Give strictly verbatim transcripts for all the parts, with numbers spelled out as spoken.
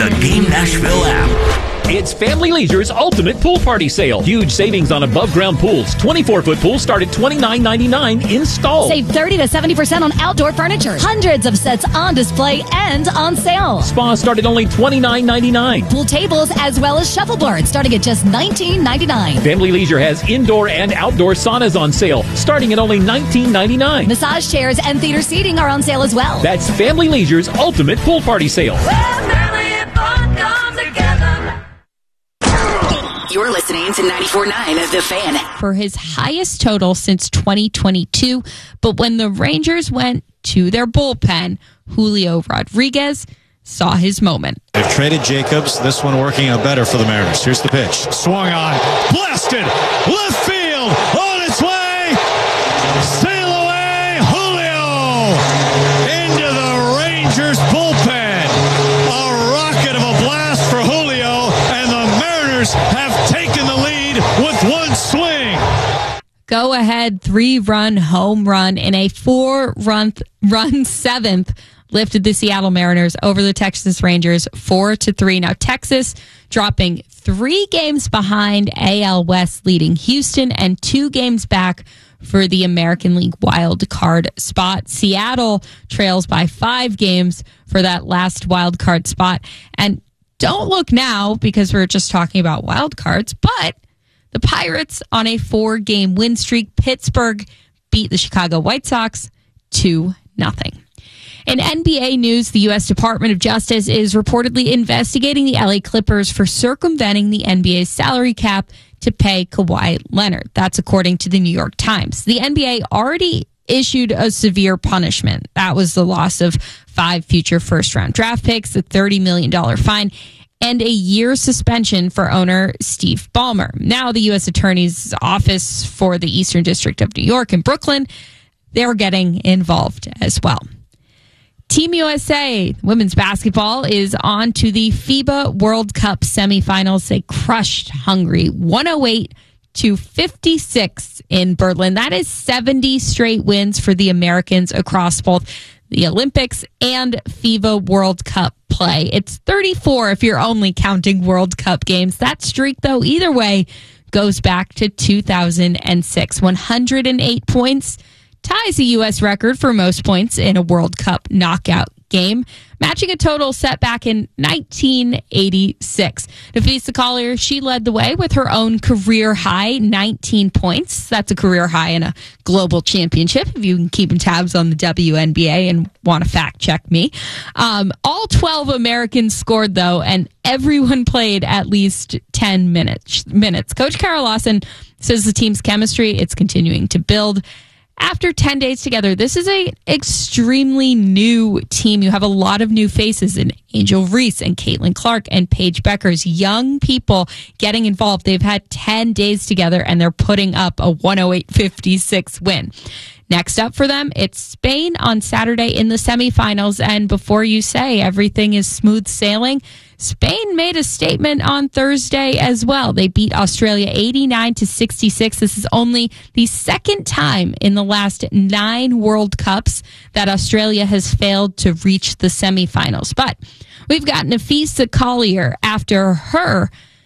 The Game Nashville app. It's Family Leisure's ultimate pool party sale. Huge savings on above-ground pools. twenty-four foot pools start at twenty-nine ninety-nine installed. Save thirty to seventy percent on outdoor furniture. Hundreds of sets on display and on sale. Spas start at only twenty-nine ninety-nine. Pool tables as well as shuffleboards starting at just nineteen ninety-nine. Family Leisure has indoor and outdoor saunas on sale starting at only nineteen ninety-nine. Massage chairs and theater seating are on sale as well. That's Family Leisure's ultimate pool party sale. You're listening to ninety-four point nine of The Fan. For his highest total since twenty twenty-two, but when the Rangers went to their bullpen, Julio Rodriguez saw his moment. They've traded Jacobs. This one working out better for the Mariners. Here's the pitch. Swung on. Blasted. Left field. On its way. Sail away. Julio. Into the Rangers bullpen. A rocket of a blast for Julio. And the Mariners have taken the lead with one swing. Go ahead three-run home run in a four-run run seventh lifted the Seattle Mariners over the Texas Rangers four to three. Now Texas dropping three games behind A L West leading Houston and two games back for the American League wild card spot. Seattle trails by five games for that last wild card spot. And don't look now because we're just talking about wild cards, but the Pirates on a four-game win streak. Pittsburgh beat the Chicago White Sox two nothing. In N B A news, the U S Department of Justice is reportedly investigating the L A Clippers for circumventing the N B A's salary cap to pay Kawhi Leonard. That's according to the New York Times. The N B A already issued a severe punishment. That was the loss of five future first-round draft picks, a thirty million dollars fine, and a year suspension for owner Steve Ballmer. Now the U S Attorney's Office for the Eastern District of New York and Brooklyn, they're getting involved as well. Team U S A women's basketball is on to the FIBA World Cup semifinals. They crushed Hungary one oh eight to fifty-six in Berlin. That is seventy straight wins for the Americans across both the Olympics and FIBA World Cup play. It's thirty-four if you're only counting World Cup games. That streak, though, either way, goes back to two thousand six. one hundred eight points ties the U S record for most points in a World Cup knockout game, matching a total set back in nineteen eighty-six. Nafisa Collier, she led the way with her own career high, nineteen points. That's a career high in a global championship, if you can keep tabs on the W N B A and want to fact check me. Um, all twelve Americans scored, though, and everyone played at least ten minutes. minutes. Coach Kara Lawson says the team's chemistry, it's continuing to build. After ten days together, this is a extremely new team. You have a lot of new faces in Angel Reese and Caitlin Clark and Paige Beckers, young people getting involved. They've had ten days together and they're putting up a one oh eight fifty-six win. Next up for them, it's Spain on Saturday in the semifinals. And before you say everything is smooth sailing, Spain made a statement on Thursday as well. They beat Australia eighty-nine to sixty-six. This is only the second time in the last nine World Cups that Australia has failed to reach the semifinals. But we've got Nafisa Collier after her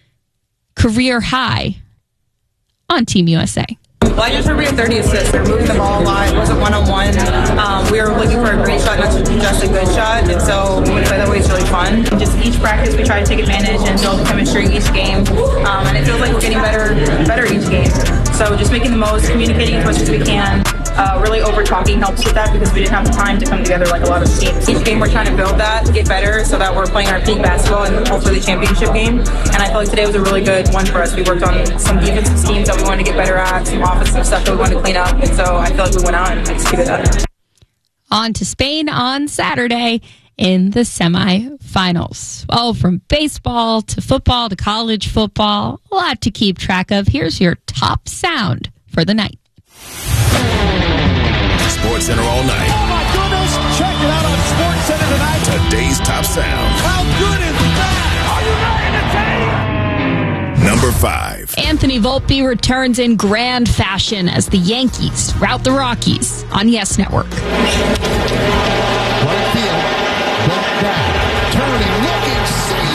career high on Team U S A. Well, I just remember thirty assists. We were moving the ball a lot. It wasn't one-on-one. Um, we were looking for a great shot, not just a good shot. And so when we play that way, it's really fun. Just each practice, we try to take advantage and build chemistry each game. Um, and it feels like we're getting better better each game. So just making the most, communicating as much as we can. Uh, really over-talking helps with that because we didn't have the time to come together like a lot of teams. Each game, we're trying to build that, get better, so that we're playing our peak basketball and hopefully the championship game. And I feel like today was a really good one for us. We worked on some defensive schemes that we wanted to get better at, some offensive stuff that we wanted to clean up, and so I feel like we went out and executed that. On to Spain on Saturday in the semifinals. Well, from baseball to football to college football, a lot to keep track of. Here's your top sound for the night. Sports Center all night. Oh my goodness! Check it out on Sports Center tonight. Today's top sound. How good is that? Are you ready to take? Number five. Anthony Volpe returns in grand fashion as the Yankees rout the Rockies on Yes Network. Right field. Back down. Turning, looking, see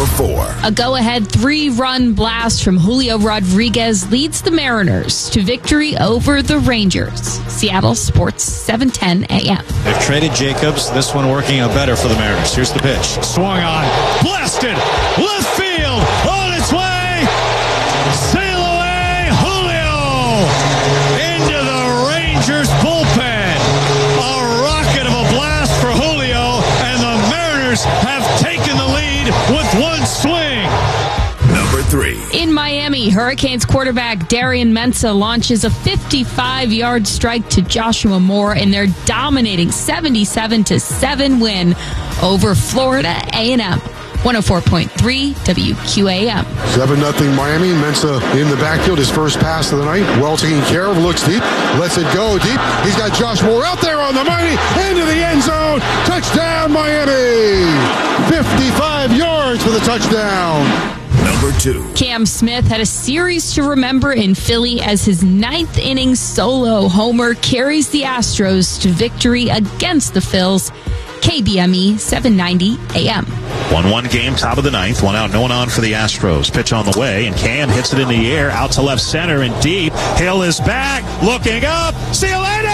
Number four. A go-ahead three-run blast from Julio Rodriguez leads the Mariners to victory over the Rangers. Seattle Sports seven ten A M. They've traded Jacobs. This one working out better for the Mariners. Here's the pitch. Swung on. Blasted. Left field. On its way. Sail away. Julio. Into the Rangers bullpen. A rocket of a blast for Julio. And the Mariners have taken the lead with one swing. Number three. In Miami, Hurricanes quarterback Darian Mensah launches a fifty-five-yard strike to Joshua Moore in their dominating seventy-seven to seven win over Florida A and M. one oh four point three W Q A M. seven nothing Miami. Mensah in the backfield. His first pass of the night. Well taken care of. Looks deep. Lets it go deep. He's got Josh Moore out there on the money. Into the end zone. Touchdown, Miami. fifty-five yards for the touchdown. Number two. Cam Smith had a series to remember in Philly as his ninth inning solo homer carries the Astros to victory against the Phils. K B M E seven ninety A M. one one game, top of the ninth. One out, no one on for the Astros. Pitch on the way, and Cam hits it in the air, out to left center and deep. Hill is back, looking up. See you later!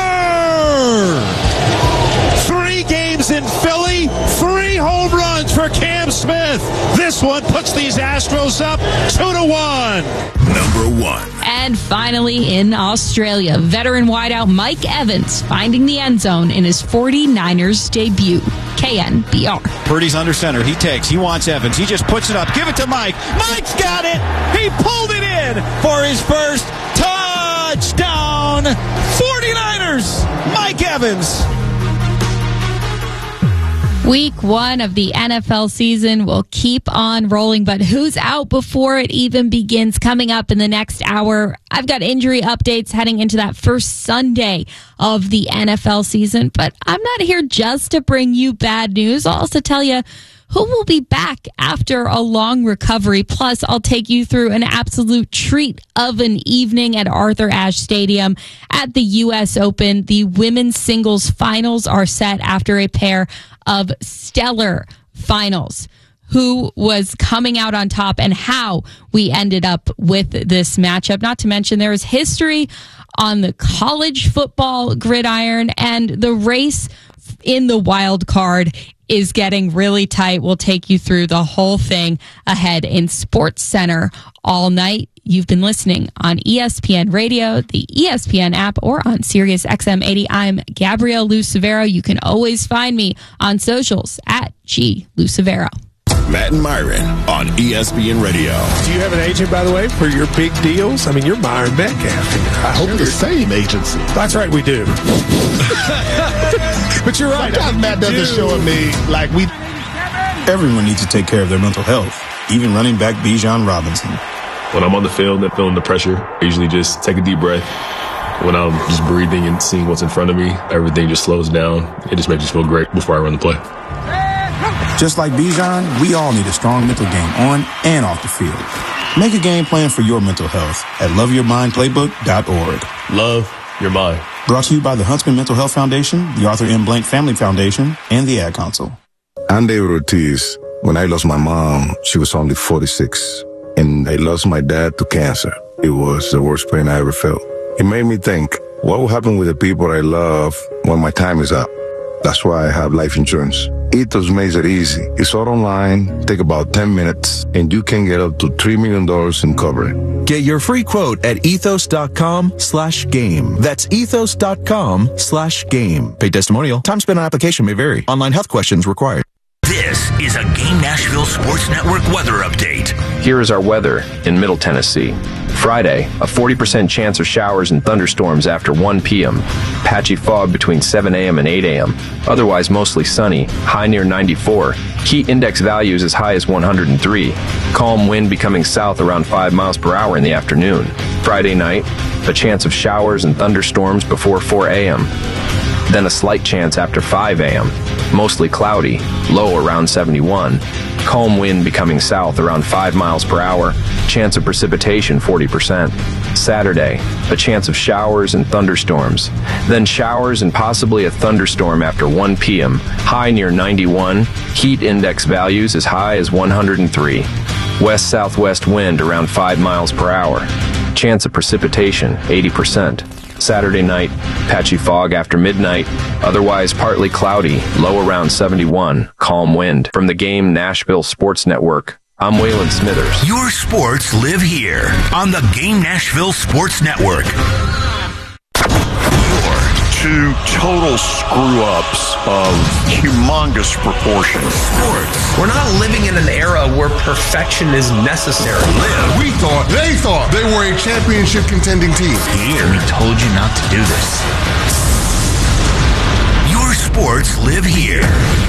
Three games in Philly, three home runs for Cam Smith. This one puts these Astros up two to one. Number one. And finally, in Australia, veteran wideout Mike Evans finding the end zone in his forty-niners debut. K N B R. Purdy's under center. He takes. He wants Evans. He just puts it up. Give it to Mike. Mike's got it. He pulled it in for his first touchdown. forty-niners. Mike Evans. Week one of the N F L season will keep on rolling, but who's out before it even begins? Coming up in the next hour, I've got injury updates heading into that first Sunday of the N F L season, but I'm not here just to bring you bad news. I'll also tell you who will be back after a long recovery. Plus, I'll take you through an absolute treat of an evening at Arthur Ashe Stadium at the U S Open. The women's singles finals are set after a pair of stellar finals. Who was coming out on top and how we ended up with this matchup. Not to mention there is history on the college football gridiron, and the race in the wild card is getting really tight. We'll take you through the whole thing ahead in Sports Center all night. You've been listening on E S P N Radio, the E S P N app, or on Sirius X M eighty. I'm Gabrielle Lucevero. You can always find me on socials at G Lucevero. Matt and Myron on E S P N Radio. Do you have an agent, by the way, for your big deals? I mean, you're Myron Metcalf here. I hope the same agency. That's right, we do. But you're right. Sometimes Matt does a show of me like we. Everyone needs to take care of their mental health, even running back Bijan Robinson. When I'm on the field and feeling the pressure, I usually just take a deep breath. When I'm just breathing and seeing what's in front of me, everything just slows down. It just makes me feel great before I run the play. Just like Bijan, we all need a strong mental game on and off the field. Make a game plan for your mental health at love your mind playbook dot org. Love your mind. Brought to you by the Huntsman Mental Health Foundation, the Arthur M. Blank Family Foundation, and the Ad Council. I'm David Ortiz. When I lost my mom, she was only forty-six. And I lost my dad to cancer. It was the worst pain I ever felt. It made me think, what will happen with the people I love when my time is up? That's why I have life insurance. Ethos makes it easy. It's all online, take about ten minutes, and you can get up to three million dollars in coverage. Get your free quote at ethos.com slash game. That's ethos.com slash game. Paid testimonial. Time spent on application may vary. Online health questions required. This is a Game Nashville Sports Network weather update. Here is our weather in Middle Tennessee. Friday, a forty percent chance of showers and thunderstorms after one p.m. Patchy fog between seven a.m. and eight a.m. Otherwise mostly sunny, high near ninety-four. Heat index values as high as one hundred three. Calm wind becoming south around five miles per hour in the afternoon. Friday night, a chance of showers and thunderstorms before four a.m. Then a slight chance after five a.m. Mostly cloudy, low around seventy-one. calm wind becoming south around five miles per hour, chance of precipitation forty percent. Saturday, a chance of showers and thunderstorms. Then showers and possibly a thunderstorm after one p.m., high near ninety-one, heat index values as high as one hundred three. West-southwest wind around five miles per hour. Chance of precipitation eighty percent. Saturday night, patchy fog after midnight, otherwise partly cloudy, low around seventy-one, calm wind. From the Game Nashville Sports Network, I'm Waylon Smithers. Your sports live here on the Game Nashville Sports Network. Two total screw-ups of humongous proportions. Sports. We're not living in an era where perfection is necessary. Live. We thought, they thought they were a championship contending team. Here. We told you not to do this. Your sports live here.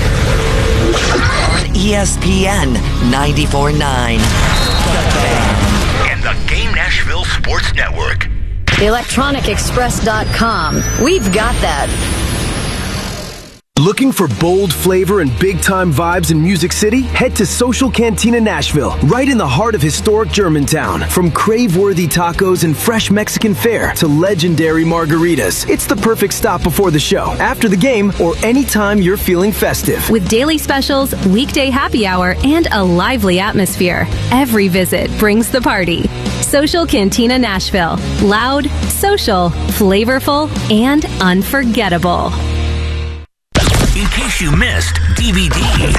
On E S P N ninety-four point nine. The Fan. And the Game Nashville Sports Network. electronic express dot com. We've got that. Looking for bold flavor and big-time vibes in Music City? Head to Social Cantina Nashville, right in the heart of historic Germantown. From crave-worthy tacos and fresh Mexican fare to legendary margaritas, it's the perfect stop before the show, after the game, or anytime you're feeling festive. With daily specials, weekday happy hour, and a lively atmosphere, every visit brings the party. Social Cantina Nashville. Loud, social, flavorful, and unforgettable. In case you missed D V D.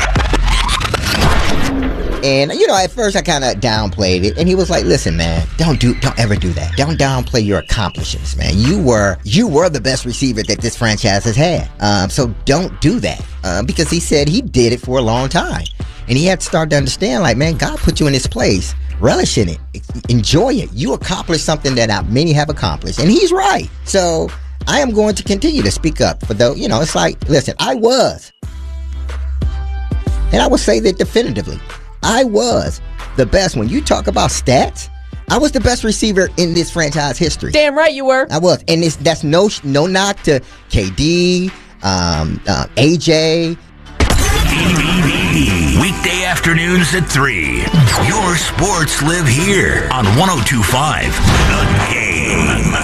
And, you know, at first I kind of downplayed it. And he was like, listen, man, don't do, don't ever do that. Don't downplay your accomplishments, man. You were, you were the best receiver that this franchise has had. Um, so don't do that. Uh, because he said he did it for a long time. And he had to start to understand, like, man, God put you in this place. Relish in it. Enjoy it. You accomplished something that not many have accomplished. And he's right. So I am going to continue to speak up for those, you know, it's like, listen, I was, and I will say that definitively, I was the best. When you talk about stats, I was the best receiver in this franchise history. Damn right you were. I was. And it's, that's no no knock to K D, um, uh, A J. D V D. Weekday afternoons at three. Your sports live here on one oh two point five The Game.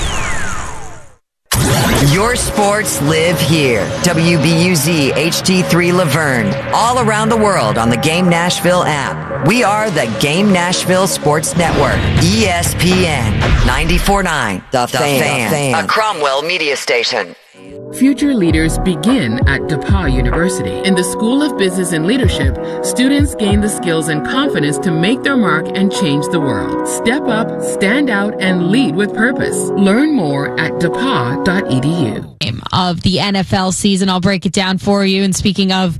Your sports live here. W B U Z H D three Laverne. All around the world on the Game Nashville app. We are the Game Nashville Sports Network. E S P N ninety-four point nine. The, the Fan. Fan. A Cromwell media station. Future leaders begin at DePauw University. In the School of Business and Leadership, students gain the skills and confidence to make their mark and change the world. Step up, stand out, and lead with purpose. Learn more at depaw dot e d u. Of the N F L season, I'll break it down for you. And speaking of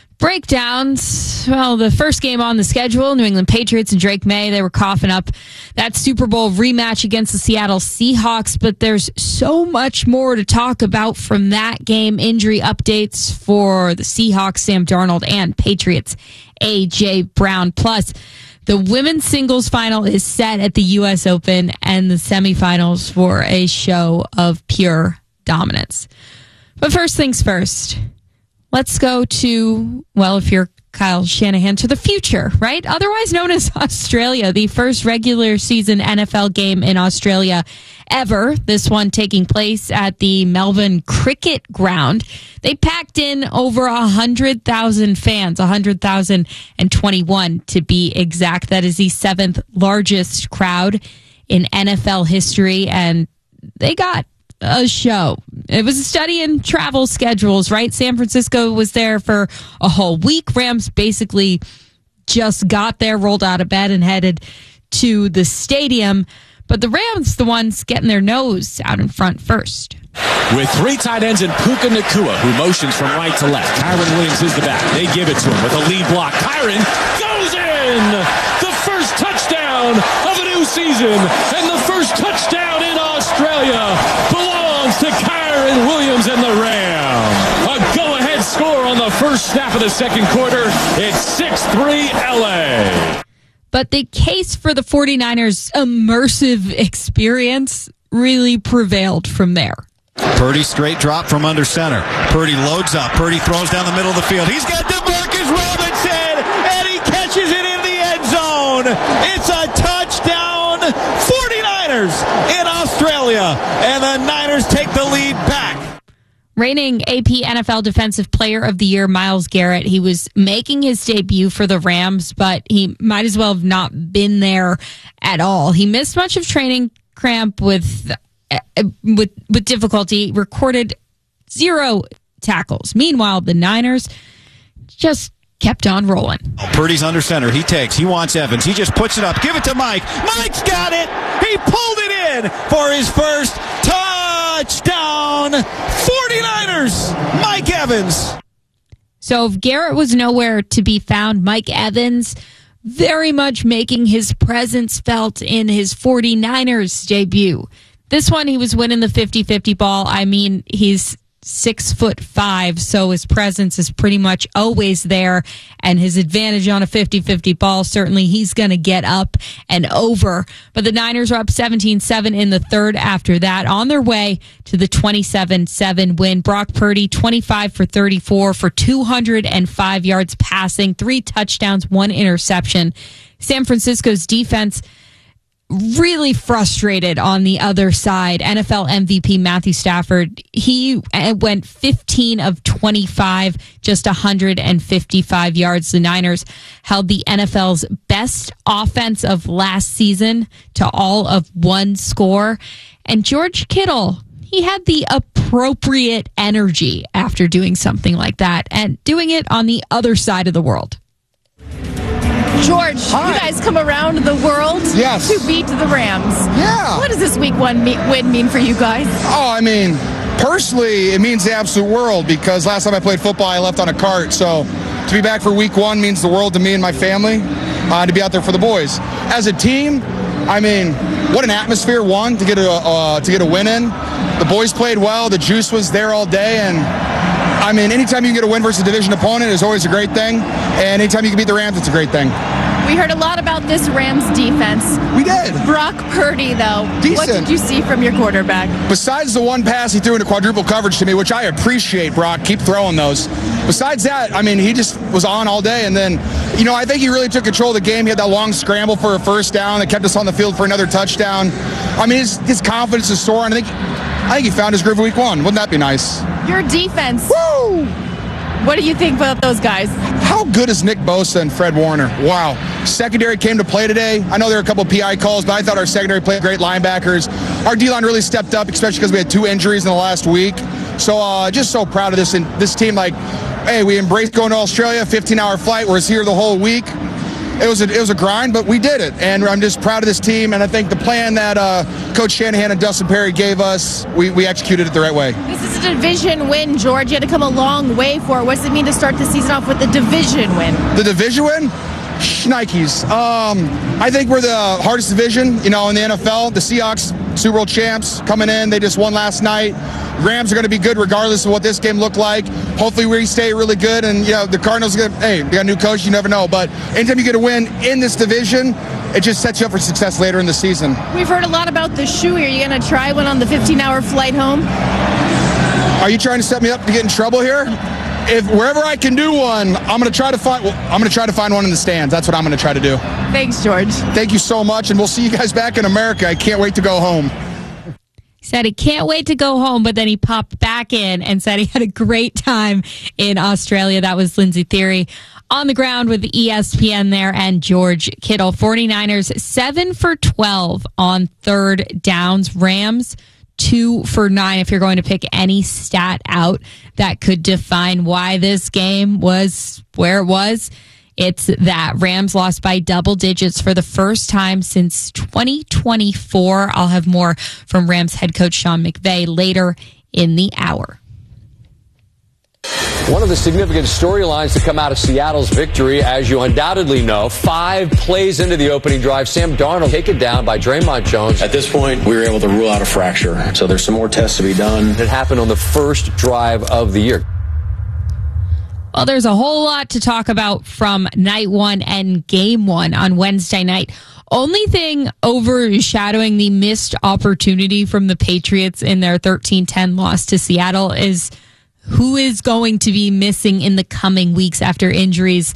breakdowns, well, the first game on the schedule, New England Patriots and Drake May, they were coughing up that Super Bowl rematch against the Seattle Seahawks, but there's so much more to talk about from that game. Injury updates for the Seahawks, Sam Darnold, and Patriots, A J Brown. Plus, the women's singles final is set at the U S Open and the semifinals for a show of pure dominance. But first things first, let's go to, well, if you're Kyle Shanahan, to the future, right? Otherwise known as Australia, the first regular season N F L game in Australia ever. This one taking place at the Melbourne Cricket Ground. They packed in over one hundred thousand fans, one hundred thousand twenty-one to be exact. That is the seventh largest crowd in N F L history, and they got a show. It was a study in travel schedules, right? San Francisco was there for a whole week. Rams basically just got there, rolled out of bed, and headed to the stadium. But the Rams, the ones getting their nose out in front first. With three tight ends and Puka Nacua, who motions from right to left. Kyron Williams is the back. They give it to him with a lead block. Kyron goes in! The first touchdown of a new season, and the first touchdown in Australia belongs to Kyron Williams and the Rams. A go-ahead score on the first snap of the second quarter. It's six three L A. But the case for the 49ers' immersive experience really prevailed from there. Purdy straight drop from under center. Purdy loads up. Purdy throws down the middle of the field. He's got DeMarcus Robinson, and he It's a touchdown. forty-niners in Australia. And the Niners take the lead back. Reigning A P N F L Defensive Player of the Year, Myles Garrett, he was making his debut for the Rams, but he might as well have not been there at all. He missed much of training camp with uh, with with difficulty, recorded zero tackles. Meanwhile, the Niners just kept on rolling. Purdy's under center. He takes. He wants Evans. He just puts it up. Give it to Mike. Mike's got it. He pulled it in for his first touchdown. forty-niners. Mike Evans. So if Garrett was nowhere to be found, Mike Evans very much making his presence felt in his forty-niners debut. This one, he was winning the fifty-fifty ball. I mean, he's six foot five, so his presence is pretty much always there, and his advantage on a fifty-fifty ball, certainly he's going to get up and over. But the Niners are up seventeen seven in the third after that, on their way to the twenty-seven seven win. Brock Purdy, twenty-five for thirty-four for two hundred five yards passing, three touchdowns, one interception. San Francisco's defense really frustrated on the other side. N F L M V P Matthew Stafford, he went fifteen of twenty-five, just one hundred fifty-five yards. The Niners held the N F L's best offense of last season to all of one score. And George Kittle, he had the appropriate energy after doing something like that, and doing it on the other side of the world. George, Hi. You guys come around the world yes. to beat the Rams. Yeah. What does this week one me- win mean for you guys? Oh, I mean, personally, it means the absolute world, because last time I played football, I left on a cart. So to be back for week one means the world to me and my family, uh, to be out there for the boys. As a team, I mean, what an atmosphere, one, to get a, uh, to get a win in. The boys played well. The juice was there all day, and I mean, anytime you can get a win versus a division opponent is always a great thing. And anytime you can beat the Rams, it's a great thing. We heard a lot about this Rams defense. We did. Brock Purdy, though. Decent. What did you see from your quarterback? Besides the one pass he threw into quadruple coverage to me, which I appreciate, Brock. Keep throwing those. Besides that, I mean, he just was on all day. And then, you know, I think he really took control of the game. He had that long scramble for a first down that kept us on the field for another touchdown. I mean, his, his confidence is soaring. I think, I think he found his groove week one. Wouldn't that be nice? Your defense. Woo! What do you think about those guys? How good is Nick Bosa and Fred Warner? Wow. Secondary came to play today. I know there were a couple of P I calls, but I thought our secondary played great. Linebackers. Our D-line really stepped up, especially because we had two injuries in the last week. So uh, just so proud of this and this team. Like, hey, we embraced going to Australia, fifteen-hour flight. We're here the whole week. It was a, it was a grind, but we did it. And I'm just proud of this team. And I think the plan that uh, Coach Shanahan and Dustin Perry gave us, we, we executed it the right way. This is a division win, George. You had to come a long way for it. What does it mean to start the season off with the division win? The division win? Schnikes. Um, I think we're the hardest division, you know, in the N F L. The Seahawks, Super Bowl champs, coming in. They just won last night. Rams are going to be good regardless of what this game looked like. Hopefully we stay really good. And, you know, the Cardinals, are gonna, hey, they got a new coach. You never know. But anytime you get a win in this division, it just sets you up for success later in the season. We've heard a lot about the shoe. Are you going to try one on the fifteen-hour flight home? Are you trying to set me up to get in trouble here? If wherever I can do one, I'm going to try to find. Well, I'm going to try to find one in the stands. That's what I'm going to try to do. Thanks, George. Thank you so much, and we'll see you guys back in America. I can't wait to go home. Said he can't wait to go home, but then he popped back in and said he had a great time in Australia. That was Lindsey Theory on the ground with E S P N there, and George Kittle. forty-niners seven for twelve on third downs. Rams two for nine. If you're going to pick any stat out that could define why this game was where it was, it's that Rams lost by double digits for the first time since twenty twenty-four. I'll have more from Rams head coach Sean McVay later in the hour. One of the significant storylines to come out of Seattle's victory, as you undoubtedly know, five plays into the opening drive, Sam Darnold taken down by Draymond Jones. At this point, we were able to rule out a fracture, so there's some more tests to be done. It happened on the first drive of the year. Well, there's a whole lot to talk about from night one and game one on Wednesday night. Only thing overshadowing the missed opportunity from the Patriots in their thirteen ten loss to Seattle is who is going to be missing in the coming weeks after injuries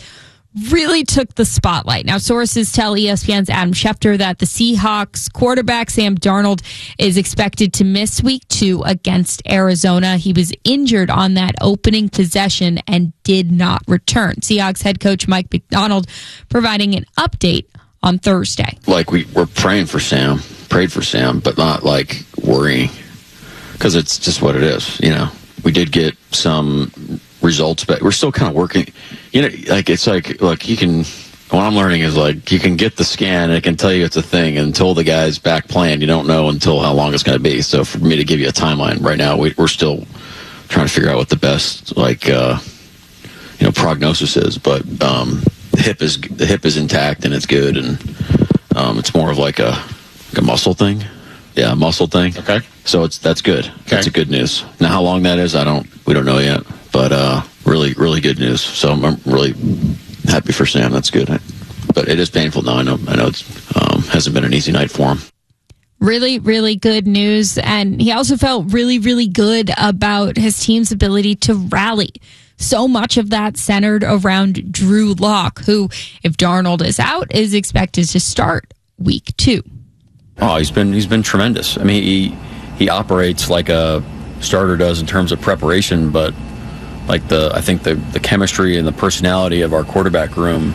really took the spotlight. Now, sources tell E S P N's Adam Schefter that the Seahawks quarterback Sam Darnold is expected to miss week two against Arizona. He was injured on that opening possession and did not return. Seahawks head coach Mike Macdonald providing an update on Thursday. Like, we, we're praying for Sam, prayed for Sam, but not like worrying, because it's just what it is. You know, we did get some results, but we're still kind of working. You know, like, it's like, look, you can, what I'm learning is, like, you can get the scan and it can tell you it's a thing, and until the guy's back playing, you don't know until how long it's going to be. So for me to give you a timeline right now, we, we're still trying to figure out what the best, like, uh, you know, prognosis is. But um, the hip is the hip is intact and it's good, and um, it's more of like a, like a muscle thing. Yeah, a muscle thing. Okay. So it's that's good. Okay. That's a good news. Now, how long that is, I don't, we don't know yet. But uh, really, really good news. So I'm really happy for Sam. That's good. But it is painful now. I know. I know it um, hasn't been an easy night for him. Really, really good news. And he also felt really, really good about his team's ability to rally. So much of that centered around Drew Lock, who, if Darnold is out, is expected to start week two. Oh, he's been he's been tremendous. I mean, he he operates like a starter does in terms of preparation, but like the I think the, the chemistry and the personality of our quarterback room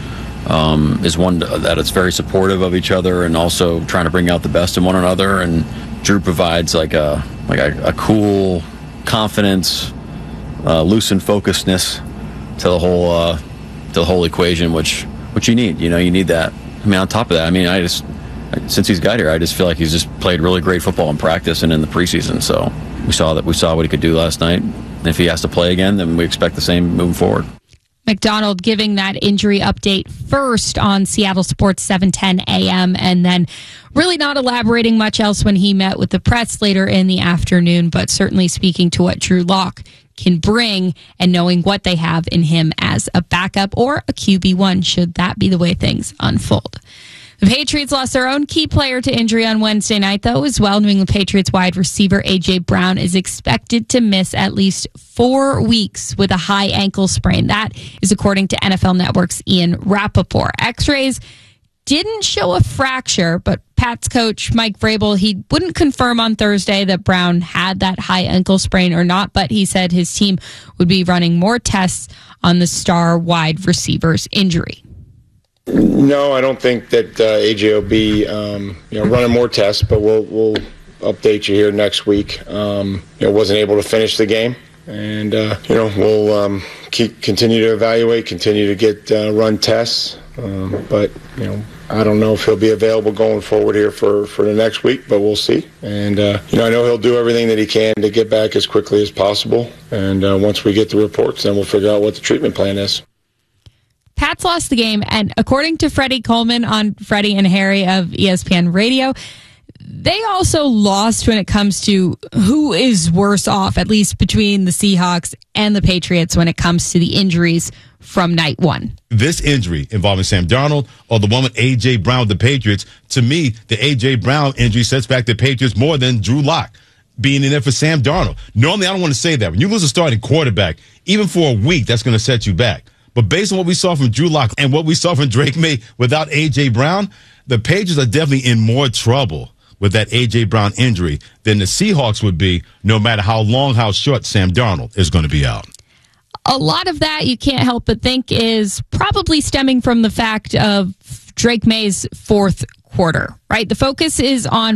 um, is one that it's very supportive of each other and also trying to bring out the best in one another. And Drew provides like a like a, a cool confidence, uh, loosened focusedness to the whole uh, to the whole equation, which which you need. You know, you need that. I mean, on top of that, I mean, I just since he's got here, I just feel like he's just played really great football in practice and in the preseason. So we saw that we saw what he could do last night. And if he has to play again, then we expect the same moving forward. Macdonald giving that injury update first on Seattle Sports seven ten a.m. and then really not elaborating much else when he met with the press later in the afternoon, but certainly speaking to what Drew Lock can bring and knowing what they have in him as a backup or a Q B one should that be the way things unfold. The Patriots lost their own key player to injury on Wednesday night, though, as well. New England Patriots wide receiver A J. Brown is expected to miss at least four weeks with a high ankle sprain. That is according to N F L Network's Ian Rappaport. X-rays didn't show a fracture, but Pats coach Mike Vrabel, he wouldn't confirm on Thursday that Brown had that high ankle sprain or not, but he said his team would be running more tests on the star wide receiver's injury. No, I don't think that uh, A J will be um, you know, running more tests, but we'll we'll update you here next week. Um, you know, wasn't able to finish the game, and uh, you know we'll um, keep continue to evaluate, continue to get uh, run tests. Um, but you know, I don't know if he'll be available going forward here for, for the next week, but we'll see. And uh, you know, I know he'll do everything that he can to get back as quickly as possible. And uh, once we get the reports, then we'll figure out what the treatment plan is. Pats lost the game, and according to Freddie Coleman on Freddie and Harry of E S P N Radio, they also lost when it comes to who is worse off, at least between the Seahawks and the Patriots when it comes to the injuries from night one. This injury involving Sam Darnold or the one with A J. Brown with the Patriots, to me, the A J. Brown injury sets back the Patriots more than Drew Lock being in there for Sam Darnold. Normally, I don't want to say that. When you lose a starting quarterback, even for a week, that's going to set you back. But based on what we saw from Drew Lock and what we saw from Drake May without A J. Brown, the Patriots are definitely in more trouble with that A J. Brown injury than the Seahawks would be, no matter how long, how short Sam Darnold is going to be out. A lot of that you can't help but think is probably stemming from the fact of Drake May's fourth quarter, right? The focus is on